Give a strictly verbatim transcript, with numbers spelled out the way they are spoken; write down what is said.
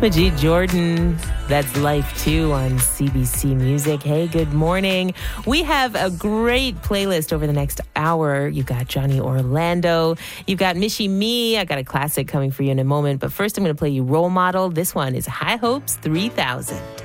Majid Jordan, that's Life two on C B C Music. Hey, good morning. We have a great playlist over the next hour. You've got Johnny Orlando. You've got Michie Me. I got a classic coming for you in a moment. But first, I'm going to play you Role Model. This one is High Hopes three thousand.